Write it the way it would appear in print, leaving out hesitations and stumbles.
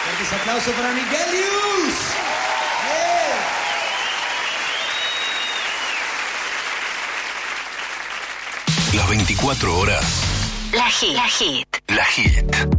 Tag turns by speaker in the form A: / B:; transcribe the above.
A: Fuertes aplausos para Miguelius.
B: Las 24 horas.
C: La Hit.
B: La Hit.